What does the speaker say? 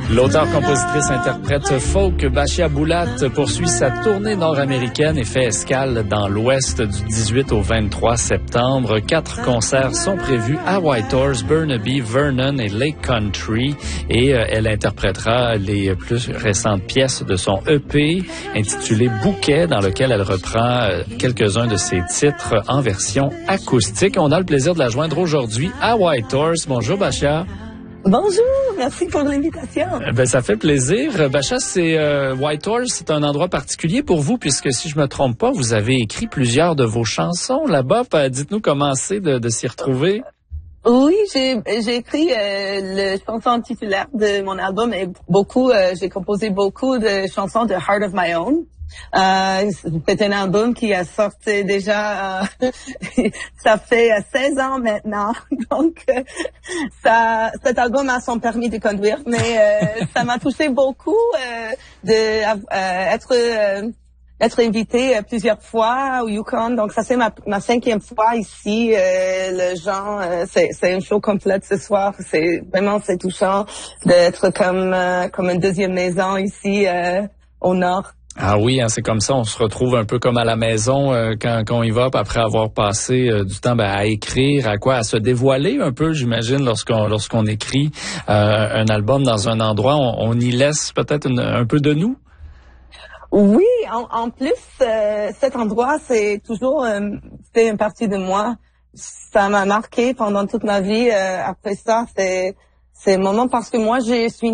L'auteur-compositrice-interprète folk Bachia Boulat poursuit sa tournée nord-américaine et fait escale dans l'ouest du 18 au 23 septembre. 4 concerts sont prévus à Whitehorse, Burnaby, Vernon et Lake Country. Et elle interprétera les plus récentes pièces de son EP intitulé Bouquet, dans lequel elle reprend quelques-uns de ses titres en version acoustique. On a le plaisir de la joindre aujourd'hui à Whitehorse. Bonjour Bachia. Bonjour, merci pour l'invitation. Ça fait plaisir. Bachia, Whitehorse, c'est un endroit particulier pour vous, puisque si je me trompe pas, vous avez écrit plusieurs de vos chansons là-bas. Dites-nous comment c'est de s'y retrouver. Oui, j'ai écrit le chanson titulaire de mon album et j'ai composé beaucoup de chansons de Heart of My Own. C'est un album qui a sorti déjà, ça fait 16 ans maintenant. Donc, cet album a son permis de conduire, mais ça m'a touché beaucoup être invité plusieurs fois au Yukon. Donc, ça c'est ma 5e fois ici. C'est un show complet ce soir. C'est touchant d'être comme une deuxième maison ici au nord. Ah oui, c'est comme ça, on se retrouve un peu comme à la maison quand on y va, après avoir passé du temps à écrire, à se dévoiler un peu, j'imagine, lorsqu'on écrit un album dans un endroit, on y laisse peut-être un peu de nous. Oui, en plus, cet endroit, c'est toujours c'était une partie de moi. Ça m'a marqué pendant toute ma vie. Après ça, c'est un moment parce que moi, je suis